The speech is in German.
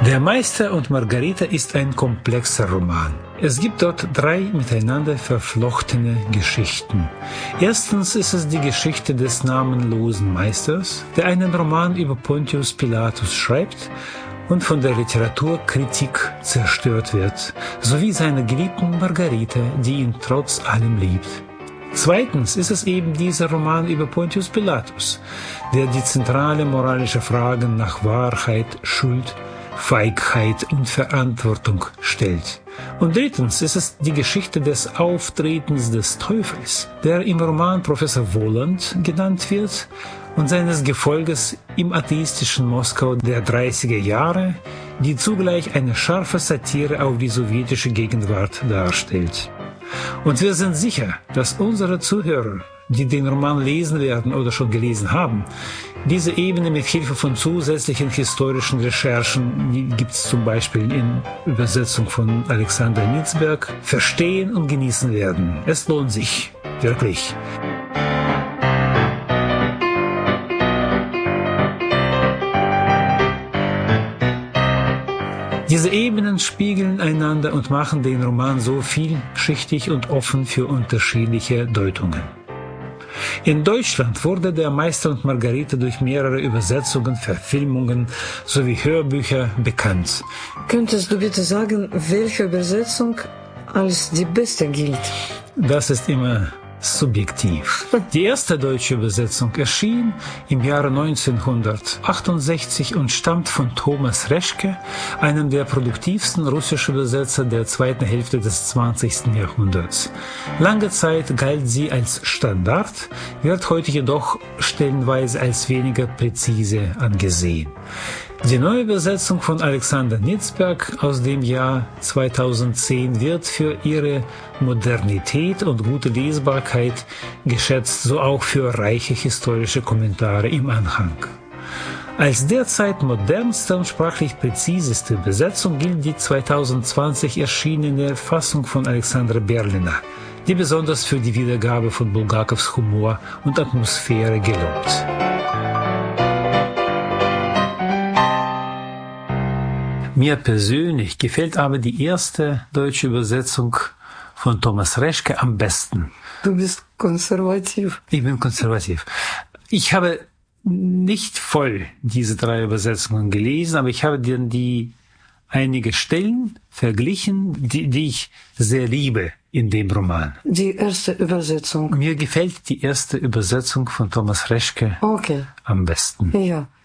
Der Meister und Margarita ist ein komplexer Roman. Es gibt dort 3 miteinander verflochtene Geschichten. Erstens ist es die Geschichte des namenlosen Meisters, der einen Roman über Pontius Pilatus schreibt und von der Literaturkritik zerstört wird, sowie seiner geliebten Margarita, die ihn trotz allem liebt. Zweitens ist es eben dieser Roman über Pontius Pilatus, der die zentrale moralische Fragen nach Wahrheit, Schuld, Feigheit und Verantwortung stellt. Und drittens ist es die Geschichte des Auftretens des Teufels, der im Roman Professor Wohland genannt wird, und seines Gefolges im atheistischen Moskau der 30er Jahre, die zugleich eine scharfe Satire auf die sowjetische Gegenwart darstellt. Und wir sind sicher, dass unsere Zuhörer, die den Roman lesen werden oder schon gelesen haben, diese Ebene mit Hilfe von zusätzlichen historischen Recherchen, die gibt es zum Beispiel in Übersetzung von Alexander Nitzberg, verstehen und genießen werden. Es lohnt sich, wirklich. Diese Ebenen spiegeln einander und machen den Roman so vielschichtig und offen für unterschiedliche Deutungen. In Deutschland wurde der Meister und Margarita durch mehrere Übersetzungen, Verfilmungen sowie Hörbücher bekannt. Könntest du bitte sagen, welche Übersetzung als die beste gilt? Das ist immer subjektiv. Die erste deutsche Übersetzung erschien im Jahre 1968 und stammt von Thomas Reschke, einem der produktivsten russischen Übersetzer der zweiten Hälfte des 20. Jahrhunderts. Lange Zeit galt sie als Standard, wird heute jedoch stellenweise als weniger präzise angesehen. Die neue Übersetzung von Alexander Nitzberg aus dem Jahr 2010 wird für ihre Modernität und gute Lesbarkeit geschätzt, so auch für reiche historische Kommentare im Anhang. Als derzeit modernste und sprachlich präziseste Übersetzung gilt die 2020 erschienene Fassung von Alexandra Berliner, die besonders für die Wiedergabe von Bulgakows Humor und Atmosphäre gelobt. Mir persönlich gefällt aber die erste deutsche Übersetzung von Thomas Reschke am besten. Du bist konservativ. Ich bin konservativ. Ich habe nicht voll diese 3 Übersetzungen gelesen, aber ich habe dann einige Stellen verglichen, die ich sehr liebe in dem Roman. Die erste Übersetzung. Mir gefällt die erste Übersetzung von Thomas Reschke Okay. am besten. Ja.